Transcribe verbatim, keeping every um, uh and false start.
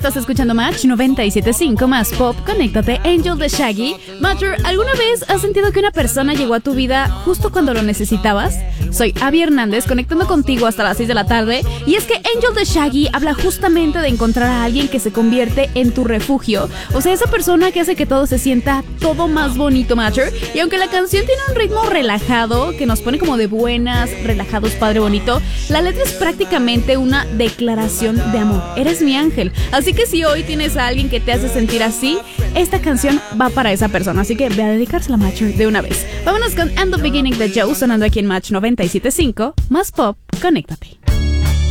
Estás escuchando Match noventa y siete punto cinco más pop. Conéctate, Angel de Shaggy. Matcher, ¿alguna vez has sentido que una persona llegó a tu vida justo cuando lo necesitabas? Soy Abby Hernández, conectando contigo hasta las seis de la tarde. Y es que Angel de Shaggy habla justamente de encontrar a alguien que se convierte en tu refugio. O sea, esa persona que hace que todo se sienta todo más bonito, Matcher. Y aunque la canción tiene un ritmo relajado, que nos pone como de buenas, relajados, padre bonito, la letra es prácticamente una declaración de amor. Eres mi ángel. Así que si hoy tienes a alguien que te hace sentir así, esta canción va para esa persona. Así que ve a dedicársela a Matcher de una vez. Vámonos con And the Beginning de Joe, sonando aquí en Match noventa y siete punto cinco más pop. Conéctate.